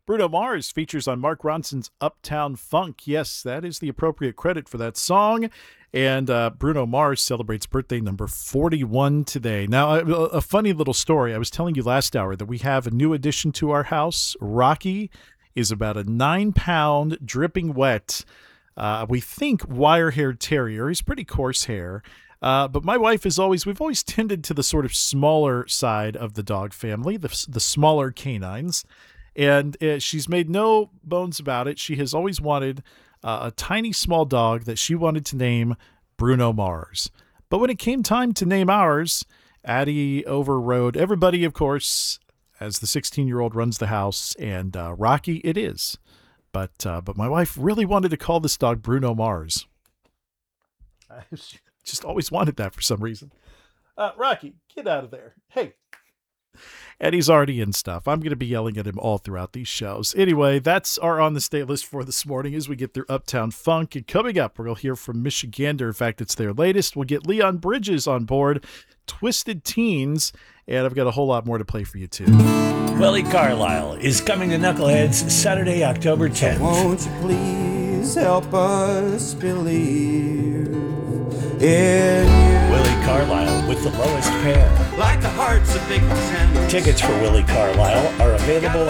Bruno Mars features on Mark Ronson's Uptown Funk. Yes, that is the appropriate credit for that song. And Bruno Mars celebrates birthday number 41 today. Now, a funny little story. I was telling you last hour that we have a new addition to our house. Rocky is about a 9-pound, dripping wet, we think wire-haired terrier. He's pretty coarse hair. But my wife we've always tended to the sort of smaller side of the dog family, the smaller canines. And she's made no bones about it. She has always wanted a tiny, small dog that she wanted to name Bruno Mars. But when it came time to name ours, Addie overrode everybody, of course, as the 16-year-old runs the house, and Rocky it is. But my wife really wanted to call this dog Bruno Mars. I just always wanted that for some reason. Rocky, get out of there. Hey. Eddie's already in stuff. I'm going to be yelling at him all throughout these shows. Anyway, that's our On the State list for this morning as we get through Uptown Funk. And coming up, we'll hear from Michigander. In fact, it's their latest. We'll get Leon Bridges on board, Twisted Teens, and I've got a whole lot more to play for you, too. Willie Carlisle is coming to Knuckleheads Saturday, October 10th. Won't you please help us believe in you? Willie Carlisle with the lowest pair. Like the hearts of Big Ten. Tickets for Willie Carlisle are available